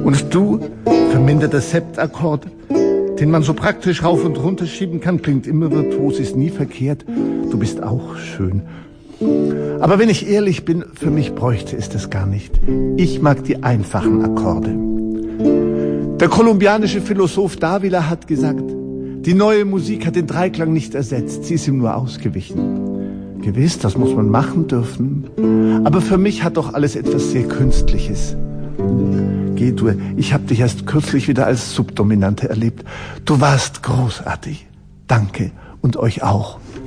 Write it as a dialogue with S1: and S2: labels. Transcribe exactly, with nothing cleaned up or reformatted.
S1: Und du, verminderter Septakkord, den man so praktisch rauf und runter schieben kann, klingt immer virtuos, ist nie verkehrt. Du bist auch schön. Aber wenn ich ehrlich bin, für mich bräuchte es das gar nicht. Ich mag die einfachen Akkorde. Der kolumbianische Philosoph Davila hat gesagt, die neue Musik hat den Dreiklang nicht ersetzt, sie ist ihm nur ausgewichen. Gewiss, das muss man machen dürfen, aber für mich hat doch alles etwas sehr Künstliches. G-Dur, ich habe dich erst kürzlich wieder als Subdominante erlebt. Du warst großartig. Danke und euch auch.